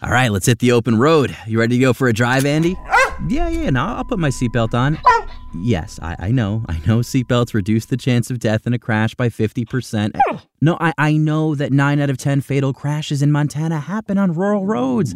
All right, let's hit the open road. You ready to go for a drive, Andy? Yeah, no, I'll put my seatbelt on. Yes, I know seatbelts reduce the chance of death in a crash by 50%. No, I know that 9 out of 10 fatal crashes in Montana happen on rural roads.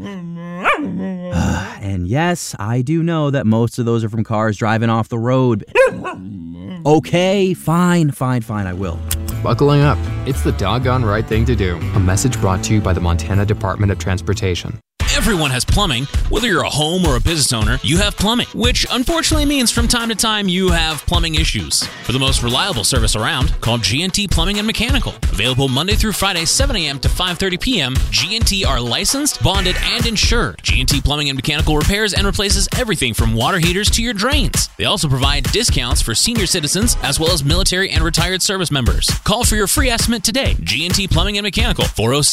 And yes, I do know that most of those are from cars driving off the road. Okay, fine, I will. Buckling up. It's the doggone right thing to do. A message brought to you by the Montana Department of Transportation. Everyone has plumbing. Whether you're a home or a business owner, you have plumbing, which unfortunately means from time to time you have plumbing issues. For the most reliable service around, call G&T Plumbing and Mechanical. Available Monday through Friday, 7 a.m. to 5:30 p.m., G&T are licensed, bonded, and insured. G&T Plumbing and Mechanical repairs and replaces everything from water heaters to your drains. They also provide discounts for senior citizens as well as military and retired service members. Call for your free estimate today. G&T Plumbing and Mechanical,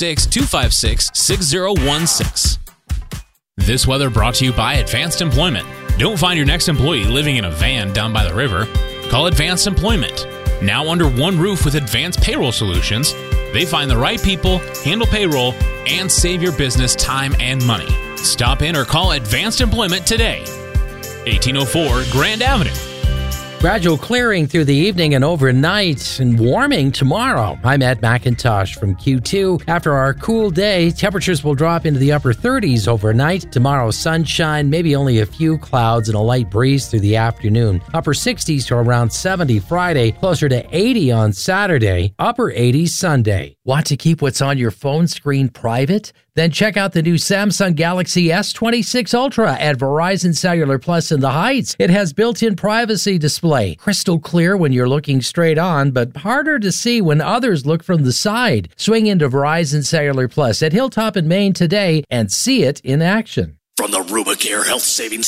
406-256-6016. This weather brought to you by Advanced Employment. Don't find your next employee living in a van down by the river. Call Advanced Employment. Now under one roof with Advanced Payroll Solutions, they find the right people, handle payroll, and save your business time and money. Stop in or call Advanced Employment today. 1804 Grand Avenue. Gradual clearing through the evening and overnight and warming tomorrow. I'm Ed McIntosh from Q2. After our cool day, temperatures will drop into the upper 30s overnight. Tomorrow, sunshine, maybe only a few clouds and a light breeze through the afternoon. Upper 60s to around 70 Friday, closer to 80 on Saturday, upper 80s Sunday. Want to keep what's on your phone screen private? Then check out the new Samsung Galaxy S26 Ultra at Verizon Cellular Plus in the Heights. It has built-in privacy display, crystal clear when you're looking straight on, but harder to see when others look from the side. Swing into Verizon Cellular Plus at Hilltop in Maine today and see it in action. From the Rubicare Health Savings